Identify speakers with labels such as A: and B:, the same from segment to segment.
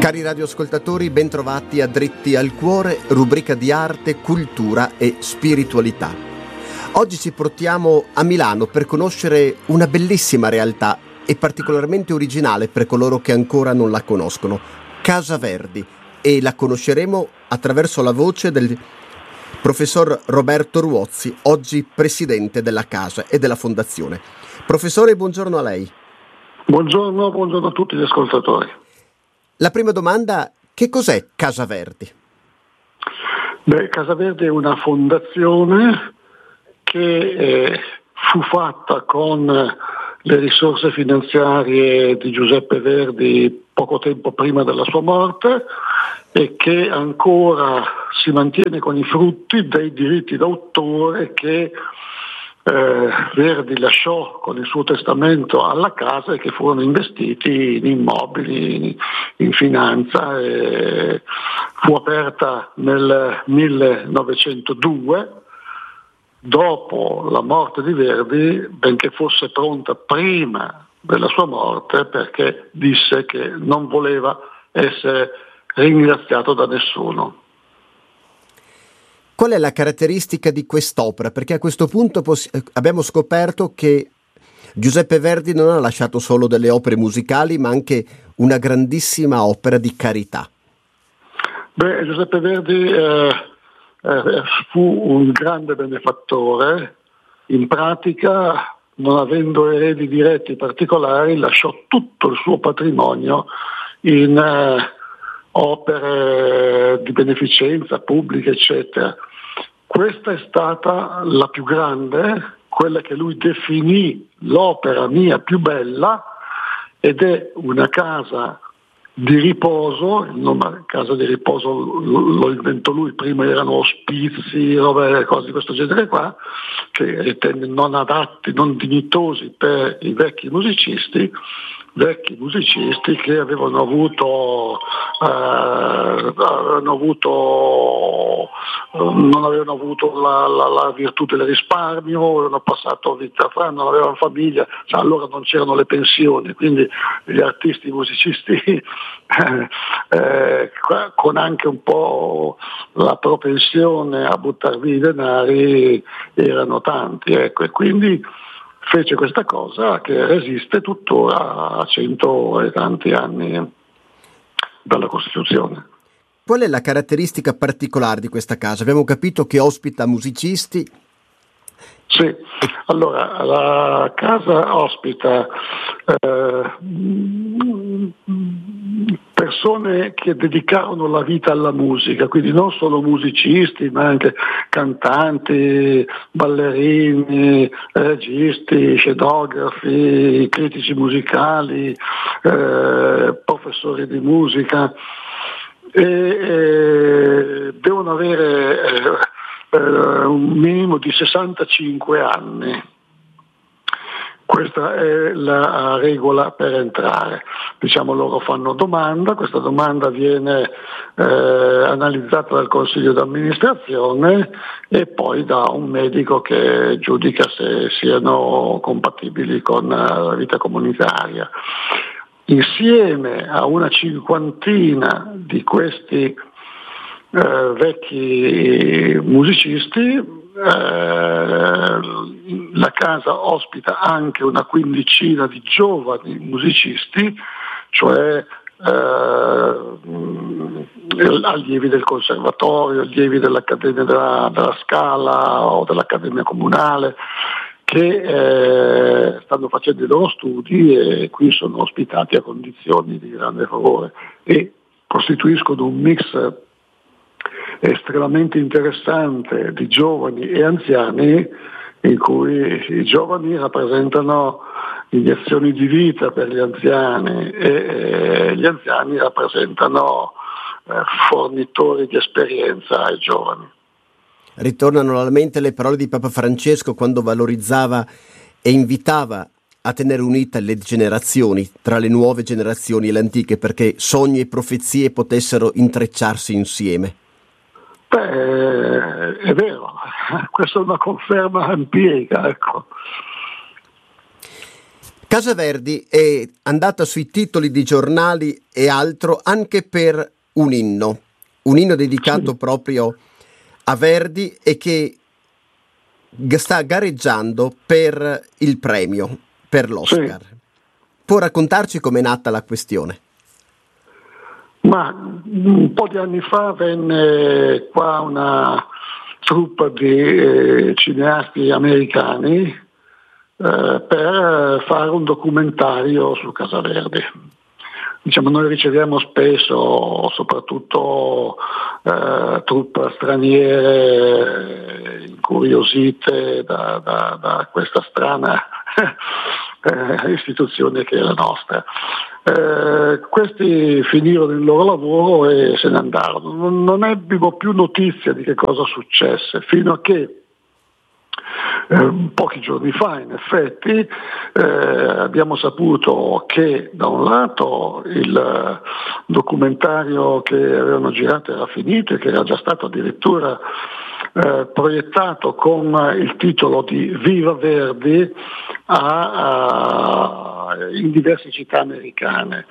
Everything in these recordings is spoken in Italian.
A: Cari radioascoltatori, bentrovati a Dritti al Cuore, rubrica di arte, cultura e spiritualità. Oggi ci portiamo a Milano per conoscere una bellissima realtà e particolarmente originale per coloro che ancora non la conoscono, Casa Verdi, e la conosceremo attraverso la voce del professor Roberto Ruozzi, oggi presidente della casa e della fondazione. Professore, buongiorno a lei.
B: Buongiorno a tutti gli ascoltatori.
A: La prima domanda, che cos'è Casa Verdi?
B: Casa Verdi è una fondazione che fu fatta con le risorse finanziarie di Giuseppe Verdi poco tempo prima della sua morte e che ancora si mantiene con i frutti dei diritti d'autore che Verdi lasciò con il suo testamento alla casa e che furono investiti in immobili, in finanza. Fu aperta nel 1902, dopo la morte di Verdi, benché fosse pronta prima della sua morte, perché disse che non voleva essere ringraziato da nessuno.
A: Qual è la caratteristica di quest'opera? Perché a questo punto abbiamo scoperto che Giuseppe Verdi non ha lasciato solo delle opere musicali, ma anche una grandissima opera di carità.
B: Giuseppe Verdi fu un grande benefattore. In pratica, non avendo eredi diretti particolari, lasciò tutto il suo patrimonio in opere di beneficenza pubblica, eccetera. Questa è stata la più grande, quella che lui definì l'opera mia più bella, ed è una casa di riposo. Il nome casa di riposo lo inventò lui, prima erano ospizi, cose di questo genere qua, che ritenne non adatti, non dignitosi per i vecchi musicisti che avevano avuto non avevano avuto la virtù del risparmio, avevano passato vita fra, non avevano famiglia, allora non c'erano le pensioni, quindi gli artisti musicisti con anche un po' la propensione a buttar via i denari erano tanti, ecco, e quindi fece questa cosa che resiste tuttora a 100 e tanti anni dalla Costituzione.
A: Qual è la caratteristica particolare di questa casa? Abbiamo capito che ospita musicisti.
B: Sì, allora la casa ospita persone che dedicarono la vita alla musica, quindi non solo musicisti, ma anche cantanti, ballerini, registi, scenografi, critici musicali, professori di musica, e devono avere un minimo di 65 anni. Questa è la regola per entrare. Loro fanno domanda, questa domanda viene analizzata dal consiglio d'amministrazione e poi da un medico che giudica se siano compatibili con la vita comunitaria. Insieme a una cinquantina di questi vecchi musicisti, la casa ospita anche una quindicina di giovani musicisti, cioè allievi del conservatorio, allievi dell'Accademia della Scala o dell'Accademia Comunale, che stanno facendo i loro studi e qui sono ospitati a condizioni di grande favore e costituiscono un mix estremamente interessante di giovani e anziani, in cui i giovani rappresentano iniezioni di vita per gli anziani e gli anziani rappresentano fornitori di esperienza ai giovani.
A: Ritornano alla mente le parole di Papa Francesco quando valorizzava e invitava a tenere unite le generazioni, tra le nuove generazioni e le antiche, perché sogni e profezie potessero intrecciarsi insieme.
B: È vero, questa è una conferma empirica, ecco.
A: Casa Verdi è andata sui titoli di giornali e altro anche per un inno dedicato
B: Sì.
A: proprio a Verdi e che sta gareggiando per il premio, per
B: Sì.
A: l'Oscar. Può raccontarci com'è nata la questione?
B: Ma un po' di anni fa venne qua una troupe di cineasti americani per fare un documentario su Casa Verdi. Diciamo, noi riceviamo spesso, soprattutto troupe straniere incuriosite da questa strana istituzione che è la nostra. Questi finirono il loro lavoro e se ne andarono. Non ebbimo più notizia di che cosa successe, fino a che pochi giorni fa, in effetti, abbiamo saputo che da un lato il documentario che avevano girato era finito e che era già stato addirittura proiettato con il titolo di Viva Verdi in diverse città americane.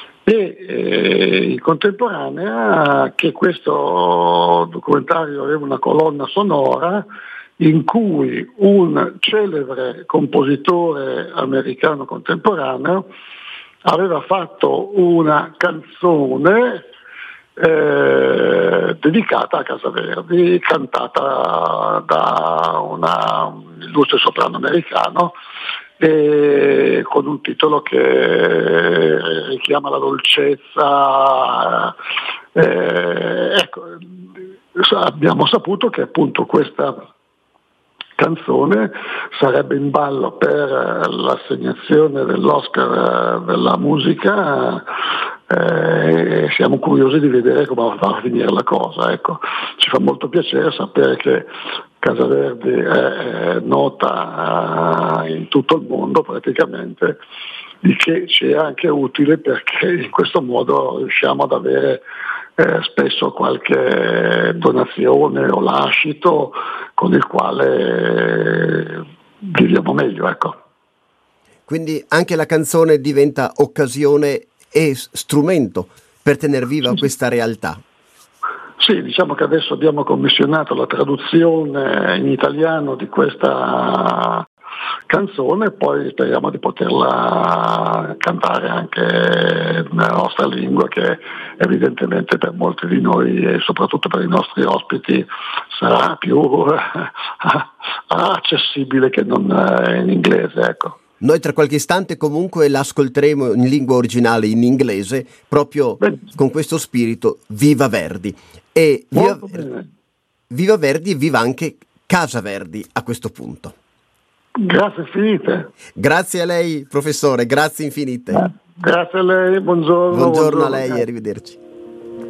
B: E in contemporanea che questo documentario aveva una colonna sonora in cui un celebre compositore americano contemporaneo aveva fatto una canzone dedicata a Casa Verdi, cantata da un illustre soprano americano, con un titolo che richiama la dolcezza. Ecco, abbiamo saputo che appunto questa canzone sarebbe in ballo per l'assegnazione dell'Oscar della musica. Siamo curiosi di vedere come va a finire la cosa. Ecco. Ci fa molto piacere sapere che Casa Verdi è nota in tutto il mondo praticamente, il che ci è anche utile perché in questo modo riusciamo ad avere spesso qualche donazione o lascito con il quale viviamo meglio, ecco.
A: Quindi anche la canzone diventa occasione e strumento per tener viva questa realtà.
B: Sì, diciamo che adesso abbiamo commissionato la traduzione in italiano di questa canzone, poi speriamo di poterla cantare anche nella nostra lingua, che evidentemente per molti di noi e soprattutto per i nostri ospiti sarà più accessibile che non in inglese, ecco.
A: Noi tra qualche istante comunque l'ascolteremo in lingua originale, in inglese, proprio con questo spirito Viva Verdi. E viva Verdi e viva anche Casa Verdi a questo punto.
B: Grazie infinite.
A: Grazie a lei, professore, grazie infinite.
B: Grazie a lei, buongiorno.
A: Buongiorno a lei e arrivederci.